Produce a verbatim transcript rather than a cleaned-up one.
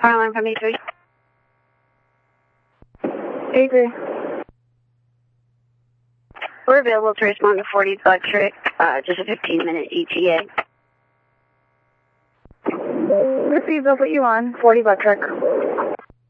Carline from eight three. eight three. We're available to respond to forty Electric, uh, just a fifteen minute E T A. Received, I'll put you on. forty Electric.